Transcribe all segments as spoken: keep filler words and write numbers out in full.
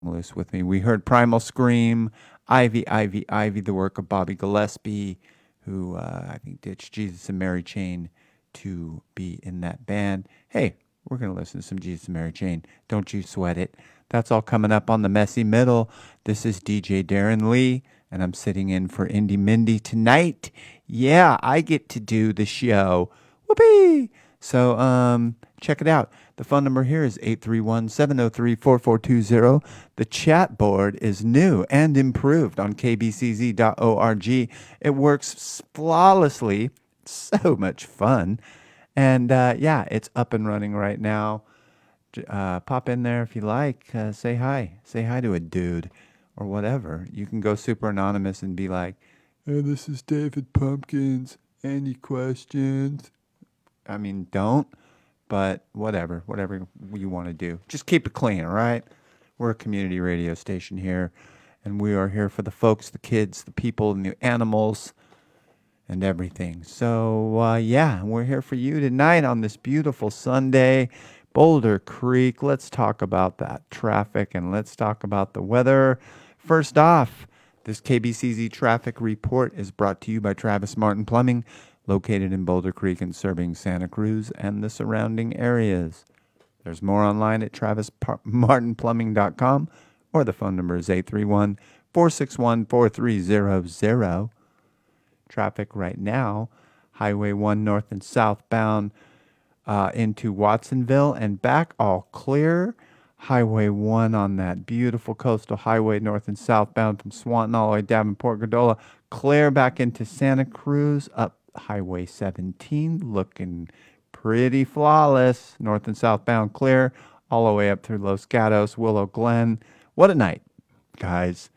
Loose with me. We heard Primal Scream, Ivy, Ivy, Ivy, the work of Bobby Gillespie, who uh, I think ditched Jesus and Mary Chain to be in that band. Hey, we're going to listen to some Jesus and Mary Chain. Don't you sweat it. That's all coming up on the Messy Middle. This is D J Darren Lee, and I'm sitting in for Indy Mindy tonight. Yeah, I get to do the show. Whoopee! So um, check it out. The phone number here is eight three one, seven oh three, four four two zero. The chat board is new and improved on k b c z dot org. It works flawlessly. It's so much fun. And uh, yeah, it's up and running right now. Uh, pop in there if you like. Uh, say hi. Say hi to a dude or whatever. You can go super anonymous and be like, hey, this is David Pumpkins. Any questions? I mean, don't, but whatever, whatever you want to do. Just keep it clean, all right? We're a community radio station here, and we are here for the folks, the kids, the people, and the animals, and everything. So, uh, yeah, we're here for you tonight on this beautiful Sunday. Boulder Creek, let's talk about that traffic, and let's talk about the weather. First off, this K B C Z traffic report is brought to you by Travis Martin Plumbing, located in Boulder Creek and serving Santa Cruz and the surrounding areas. There's more online at travis martin plumbing dot com, or the phone number is eight three one, four six one, four three zero zero. Traffic right now, Highway one north and southbound uh, into Watsonville and back, all clear. Highway one on that beautiful coastal highway north and southbound from Swanton all the way down to Port Gordola, clear back into Santa Cruz, up Highway seventeen, looking pretty flawless. North and southbound clear, all the way up through Los Gatos, Willow Glen. What a night, guys.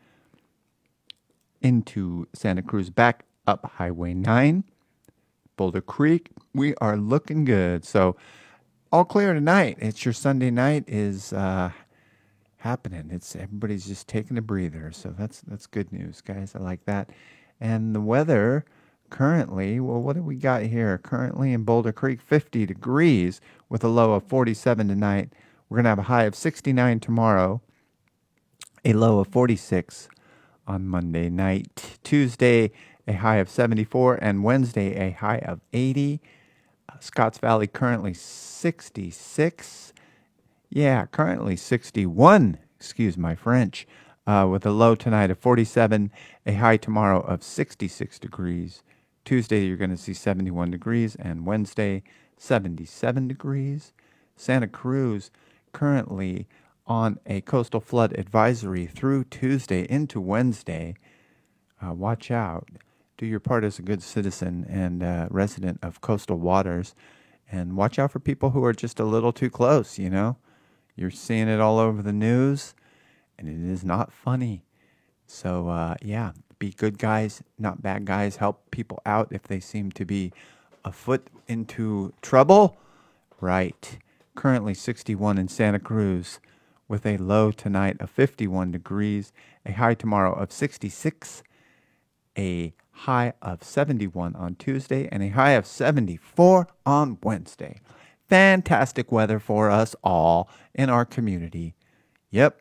Into Santa Cruz, back up Highway nine, Boulder Creek. We are looking good. So all clear tonight. It's your Sunday night is uh, happening. It's everybody's just taking a breather. So that's that's good news, guys. I like that. And the weather currently, well, what do we got here? Currently in Boulder Creek, fifty degrees with a low of forty-seven tonight. We're gonna have a high of sixty-nine tomorrow, a low of forty-six on Monday night. Tuesday, a high of seventy-four, and Wednesday, a high of eighty. Uh, Scotts Valley currently sixty-six. Yeah, currently sixty-one. Excuse my French. Uh, with a low tonight of forty-seven, a high tomorrow of sixty-six degrees. Tuesday, you're going to see seventy-one degrees, and Wednesday, seventy-seven degrees. Santa Cruz currently on a coastal flood advisory through Tuesday into Wednesday. Uh, watch out. Do your part as a good citizen and uh, resident of coastal waters. And watch out for people who are just a little too close, you know. You're seeing it all over the news, and it is not funny. So, uh, yeah, be good guys, not bad guys. Help people out if they seem to be a foot into trouble. Right. Currently sixty-one in Santa Cruz with a low tonight of fifty-one degrees, a high tomorrow of sixty-six, a high of seventy-one on Tuesday, and a high of seventy-four on Wednesday. Fantastic weather for us all in our community. Yep.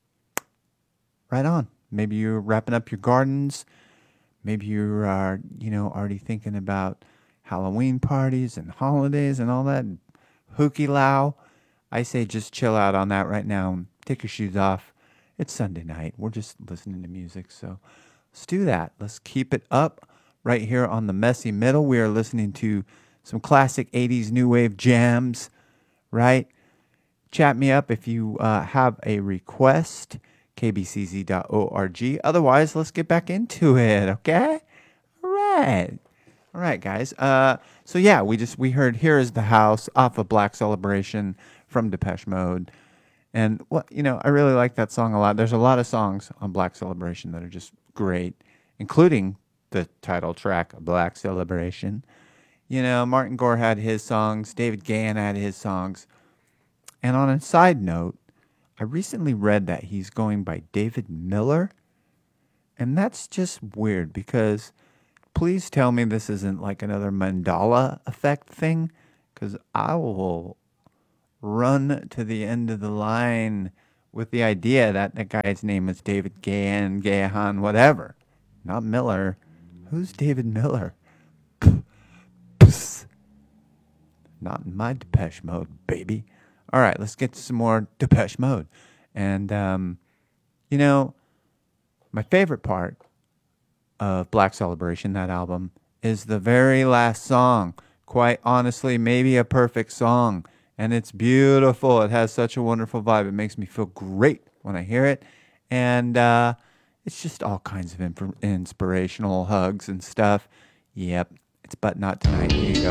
Right on. Maybe you're wrapping up your gardens. Maybe you're, uh, you know, already thinking about Halloween parties and holidays and all that. Hooky Lao. I say just chill out on that right now and take your shoes off. It's Sunday night. We're just listening to music. So let's do that. Let's keep it up right here on the Messy Middle. We are listening to some classic eighties new wave jams, right? Chat me up if you uh, have a request, k b c z dot org. Otherwise, let's get back into it, okay? All right. All right, guys. Uh, so yeah, we just we heard "Here Is the House" off of Black Celebration from Depeche Mode, and what you know, I really like that song a lot. There's a lot of songs on Black Celebration that are just great, including the title track, "Black Celebration." You know, Martin Gore had his songs, David Gahan had his songs, and on a side note, I recently read that he's going by David Miller, and that's just weird because. Please tell me this isn't like another Mandela effect thing, because I will run to the end of the line with the idea that the guy's name was David Gahan, Gahan, whatever. Not Miller. Who's David Miller? Psst. Not in my Depeche Mode, baby. All right, let's get to some more Depeche Mode. And, um, you know, my favorite part of Black Celebration, that album, is the very last song. Quite honestly, maybe a perfect song. And it's beautiful. It has such a wonderful vibe. It makes me feel great when I hear it. And uh, it's just all kinds of inf- inspirational hugs and stuff. Yep, it's But Not Tonight. Here you go.